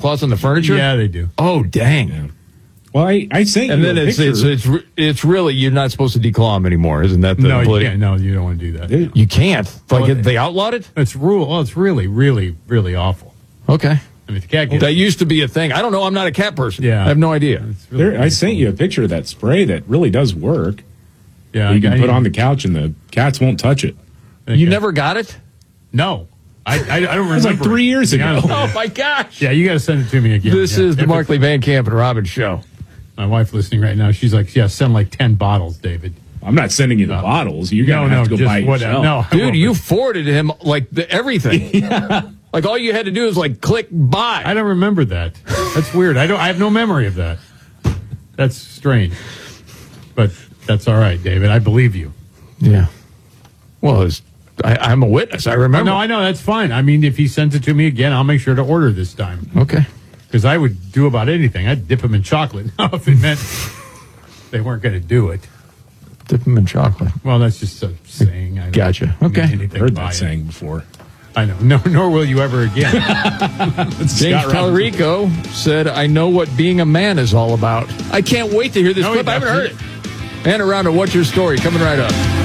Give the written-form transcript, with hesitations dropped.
tablecloths on the furniture? Yeah, they do. Oh, dang. Yeah. Well, I sent And you then a picture. it's really, you're not supposed to declaw them anymore, isn't that the No, you politi- can't. No, you don't want to do that. You can't. Like, Well, they outlawed it? It's rule. Well, it's really, really, really awful. Okay. I mean, the cat gets. That used to be a thing. I don't know. I'm not a cat person. Yeah. I have no idea. It's really I sent you a picture of that spray that really does work. Yeah, You can put on the couch and the cats won't touch it. You never got it? No, I don't remember. It was like 3 years To be ago. honest with you. Oh, my gosh. Yeah, you got to send it to me again. This Yeah. is the If Markley Van Camp and Robbins show. My wife listening right now. She's like, yeah, send like 10 bottles, David. I'm not sending you the bottles. You're going to have to go just buy it what- yourself. No, I Dude, won't. you forwarded him like everything. Like all you had to do is like click buy. I don't remember that. That's weird. I have no memory of that. That's strange. But that's all right, David. I believe you. Yeah. Well, I'm a witness. I remember. No, I know. That's fine. I mean, if he sends it to me again, I'll make sure to order this time. Okay. Because I would do about anything. I'd dip them in chocolate. Now, if it meant they weren't going to do it. Dip them in chocolate. Well, that's just a saying. I don't Gotcha. mean Okay. anything Heard by that it. saying before. I know. No, nor will you ever again. James Tallarico said, I know what being a man is all about. I can't wait to hear this No, he clip. I haven't heard doesn't. it. And around to What's Your Story coming right up.